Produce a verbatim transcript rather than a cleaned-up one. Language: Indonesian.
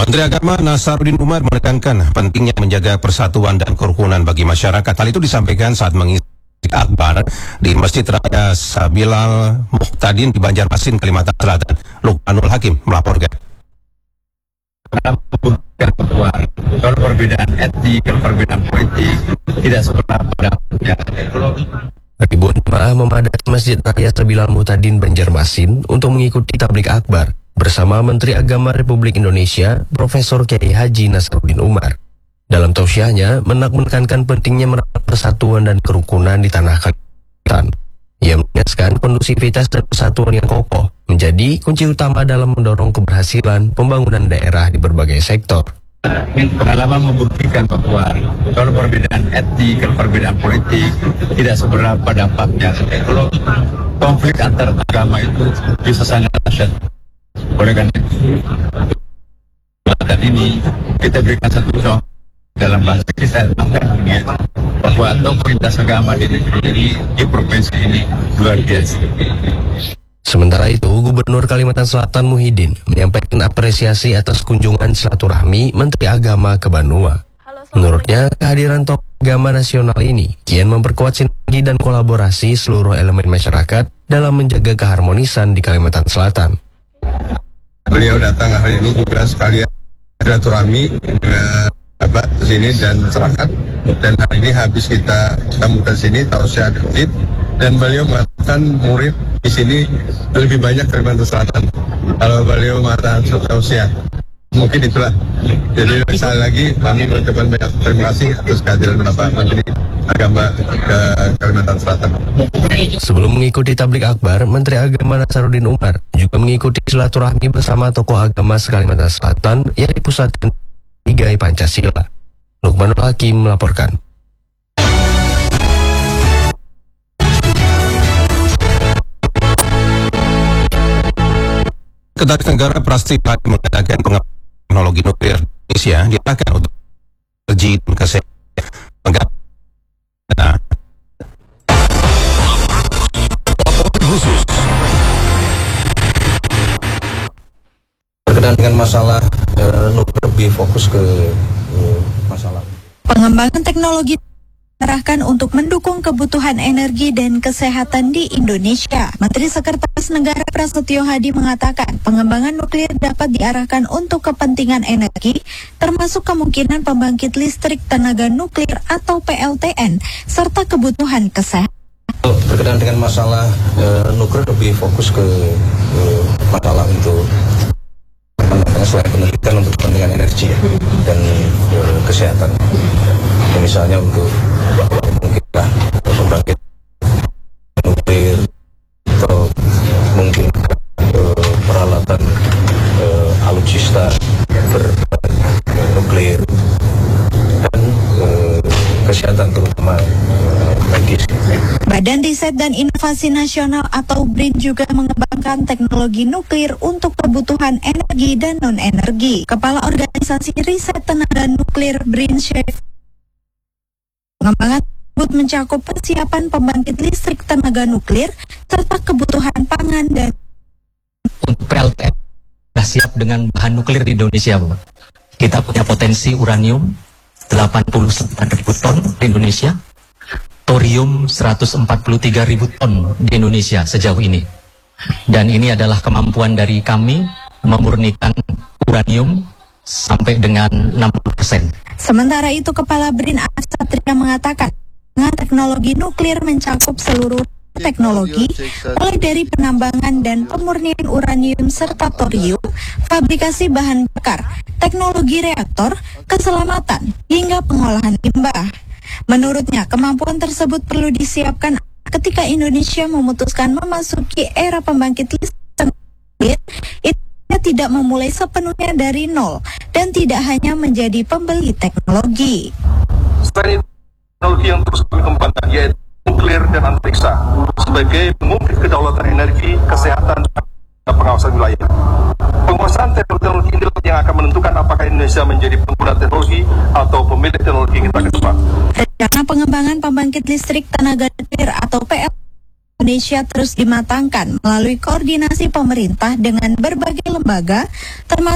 Menteri Agama Nasaruddin Umar menekankan pentingnya menjaga persatuan dan kerukunan bagi masyarakat. Hal itu disampaikan saat mengisi akbar di Masjid Raya Sabilal Muhtadin di Banjarmasin, Kalimantan Selatan. Lukmanul Hakim melaporkan. Kalau perbedaan etnik, kalau perbedaan politik tidak seberapa dampaknya. Ribuan jemaah memadati Masjid Raya Sabilal Muhtadin Banjarmasin untuk mengikuti tablik akbar bersama Menteri Agama Republik Indonesia, Profesor Kiai Haji Nasaruddin Umar. Dalam tausiahnya, Menak menekankan pentingnya merawat persatuan dan kerukunan di tanah Kalimantan. Ia menegaskan kondusivitas dan persatuan yang kokoh menjadi kunci utama dalam mendorong keberhasilan pembangunan daerah di berbagai sektor. Pengalaman membuktikan bahwa kalau perbedaan etnik, kalau perbedaan politik tidak seberapa dampaknya. Kalau konflik antar agama itu bisa sangat dahsyat. Oleh karena itu, dan ini kita berikan satu contoh dalam bahasa kita ya, bahwa otoritas agama di negeri ini, di provinsi ini luar biasa. Sementara itu, Gubernur Kalimantan Selatan Muhyiddin menyampaikan apresiasi atas kunjungan silaturahmi Menteri Agama ke Banua. Menurutnya, kehadiran tokoh agama nasional ini kian memperkuat sinergi dan kolaborasi seluruh elemen masyarakat dalam menjaga keharmonisan di Kalimantan Selatan. Beliau datang hari ini juga sekalian silaturahmi ke Abad sini dan masyarakat, dan hari ini habis kita sambutkan sini tausiah adit, dan beliau mengatakan murid di sini lebih banyak Kalimantan Selatan. Kalau beliau mengatakan tausiah, mungkin itulah. Jadi sekali lagi kami mengucapkan banyak terima kasih atas kehadiran Bapak Menteri Agama ke Kalimantan Selatan. Sebelum mengikuti tablik akbar, Menteri Agama Nasaruddin Umar juga mengikuti silaturahmi bersama tokoh agama se-Kalimantan Selatan yang dipusatkan Liga Pancasila. Lukmanul Hakim melaporkan. Sekretaris Negara Prasti Padi mengatakan pengembangan teknologi nuklir Indonesia diarahkan untuk energi dan kesehatan. Nah, khusus berkenaan dengan masalah uh, nuklir, lebih fokus ke uh, masalah pengembangan teknologi diarahkan untuk mendukung kebutuhan energi dan kesehatan di Indonesia. Menteri Sekretaris Negara Prasetyo Hadi mengatakan pengembangan nuklir dapat diarahkan untuk kepentingan energi, termasuk kemungkinan pembangkit listrik tenaga nuklir atau P L T N, serta kebutuhan kesehatan. berkenaan dengan masalah uh, nuklir, lebih fokus ke uh, masalah untuk selain penelitian untuk kepentingan energi dan uh, kesehatan. Ya, misalnya untuk mungkinlah pembangkit nuklir atau mungkin uh, peralatan uh, alutsista bernuklir dan uh, kesehatan terutama uh, medis. Badan Riset dan Inovasi Nasional atau B R I N juga mengembangkan teknologi nuklir untuk kebutuhan energi dan non-energi. Kepala Organisasi Riset Tenaga Nuklir B R I N Chef pengembangan tersebut mencakup persiapan pembangkit listrik tenaga nuklir serta kebutuhan pangan dan untuk P L T N sudah siap dengan bahan nuklir di Indonesia, Bapak. Kita punya potensi uranium delapan puluh sembilan ribu ton di Indonesia, thorium seratus empat puluh tiga ribu ton di Indonesia sejauh ini. Dan ini adalah kemampuan dari kami memurnikan uranium sampai dengan enam puluh persen. Sementara itu, Kepala B R I N Ahmad Satria mengatakan dengan teknologi nuklir mencakup seluruh teknologi, mulai dari penambangan dan pemurnian uranium serta thorium, fabrikasi bahan bakar, teknologi reaktor, keselamatan, hingga pengolahan limbah. Menurutnya, kemampuan tersebut perlu disiapkan ketika Indonesia memutuskan memasuki era pembangkit listrik nuklir. Itu tidak memulai sepenuhnya dari nol dan tidak hanya menjadi pembeli teknologi. Selain teknologi yang terus kami kembangkan, yaitu nuklir dan antariksa sebagai pengungkit kedaulatan energi, kesehatan, dan pengawasan wilayah. Penguasaan teknologi ini yang akan menentukan apakah Indonesia menjadi pengguna teknologi atau pemilik teknologi kita ke depan. Rencana pengembangan pembangkit listrik tenaga nuklir atau P L T Indonesia terus dimatangkan melalui koordinasi pemerintah dengan berbagai lembaga, termasuk